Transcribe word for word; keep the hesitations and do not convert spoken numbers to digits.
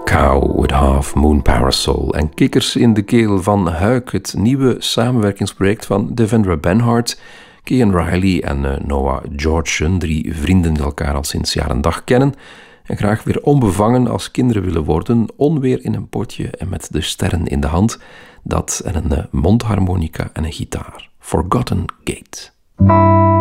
Cow with Half Moon Parasol en kikkers in de keel van Huik, het nieuwe samenwerkingsproject van Devendra Banhart, Kean Riley en uh, Noah Georgeson, drie vrienden die elkaar al sinds jaar en dag kennen en graag weer onbevangen als kinderen willen worden, onweer in een potje en met de sterren in de hand, dat en een uh, mondharmonica en een gitaar. Forgotten Gate.